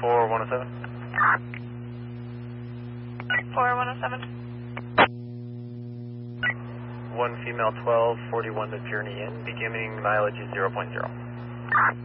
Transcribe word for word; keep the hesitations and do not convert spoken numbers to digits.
four one oh seven. four one oh seven. One female twelve forty-one to journey in, beginning mileage is zero point zero.